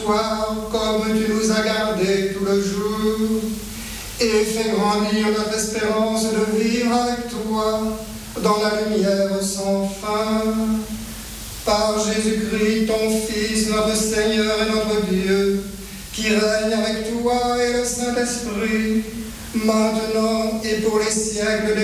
soir comme tu nous as gardés tout le jour, et fais grandir notre espérance de vivre avec toi dans la lumière sans fin. Par Jésus-Christ, ton Fils, notre Seigneur et notre Dieu, qui règne avec toi et le Saint-Esprit, maintenant et pour les siècles des